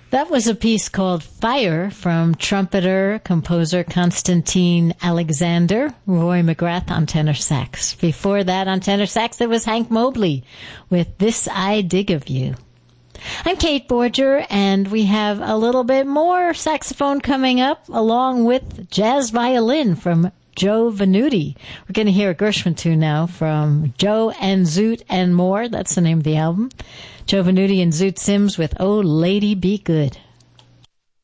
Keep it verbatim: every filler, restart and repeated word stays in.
That was a piece called Fire from trumpeter, composer Constantine Alexander, Roy McGrath on tenor sax. Before that, on tenor sax, it was Hank Mobley with This I Dig of You. I'm Kate Borger, and we have a little bit more saxophone coming up, along with jazz violin from Joe Venuti. We're going to hear a Gershwin tune now from Joe and Zoot and More. That's the name of the album. Joe Venuti and Zoot Sims with Oh Lady Be Good.